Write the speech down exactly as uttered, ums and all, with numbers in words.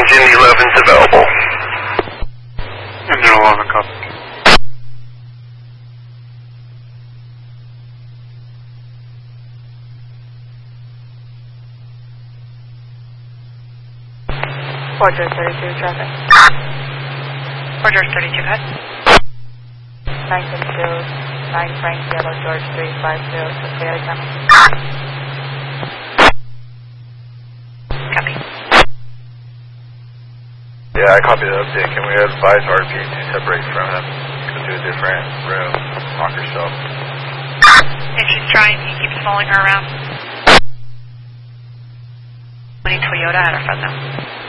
Engine eleven's available. Engine eleven, copy. Roger, thirty-two traffic. Roger, thirty-two, cut. nine seven two, nine Frank Yellow George three five zero, Toyota Camry. Copy. Yeah, I copy the update. Can we advise R P to separate from him? Go to a different room, lock herself. And she's trying, he keeps following her around. We need Toyota at our Fresno.